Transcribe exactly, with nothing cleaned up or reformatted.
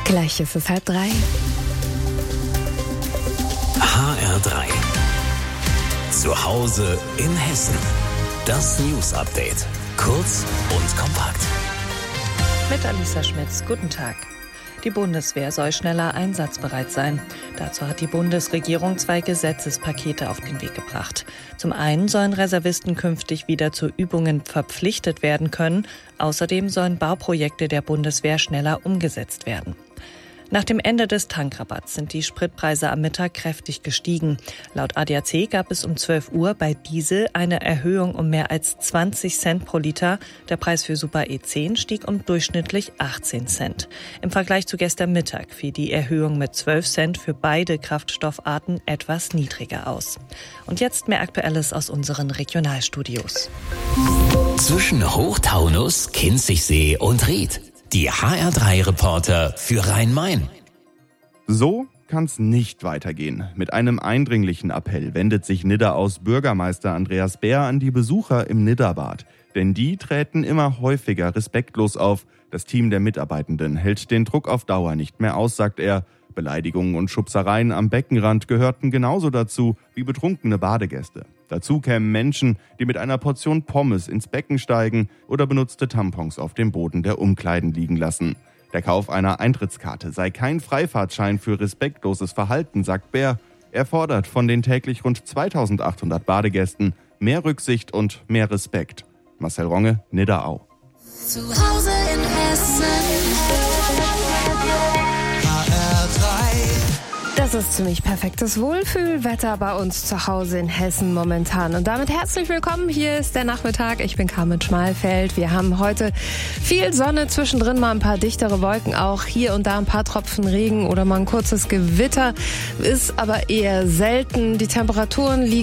Gleich ist es halb drei. H R drei. Zu Hause in Hessen. Das News Update. Kurz und kompakt. Mit Alisa Schmitz. Guten Tag. Die Bundeswehr soll schneller einsatzbereit sein. Dazu hat die Bundesregierung zwei Gesetzespakete auf den Weg gebracht. Zum einen sollen Reservisten künftig wieder zu Übungen verpflichtet werden können. Außerdem sollen Bauprojekte der Bundeswehr schneller umgesetzt werden. Nach dem Ende des Tankrabatts sind die Spritpreise am Mittag kräftig gestiegen. Laut A D A C gab es um zwölf Uhr bei Diesel eine Erhöhung um mehr als zwanzig Cent pro Liter. Der Preis für Super E zehn stieg um durchschnittlich achtzehn Cent. Im Vergleich zu gestern Mittag fiel die Erhöhung mit zwölf Cent für beide Kraftstoffarten etwas niedriger aus. Und jetzt mehr Aktuelles aus unseren Regionalstudios. Zwischen Hochtaunus, Kinzigsee und Ried. Die H R drei Reporter für Rhein-Main. So kann's nicht weitergehen. Mit einem eindringlichen Appell wendet sich Nidderaus Bürgermeister Andreas Bär an die Besucher im Nidderbad. Denn die treten immer häufiger respektlos auf. Das Team der Mitarbeitenden hält den Druck auf Dauer nicht mehr aus, sagt er. Beleidigungen und Schubsereien am Beckenrand gehörten genauso dazu wie betrunkene Badegäste. Dazu kämen Menschen, die mit einer Portion Pommes ins Becken steigen oder benutzte Tampons auf dem Boden der Umkleiden liegen lassen. Der Kauf einer Eintrittskarte sei kein Freifahrtschein für respektloses Verhalten, sagt Bär. Er fordert von den täglich rund zweitausendachthundert Badegästen mehr Rücksicht und mehr Respekt. Marcel Ronge, Nidderau. Zu Hause in Hessen. Das ist ziemlich perfektes Wohlfühlwetter bei uns zu Hause in Hessen momentan. Und damit herzlich willkommen. Hier ist der Nachmittag. Ich bin Carmen Schmalfeld. Wir haben heute viel Sonne, zwischendrin mal ein paar dichtere Wolken, auch hier und da ein paar Tropfen Regen oder mal ein kurzes Gewitter. Ist aber eher selten. Die Temperaturen liegen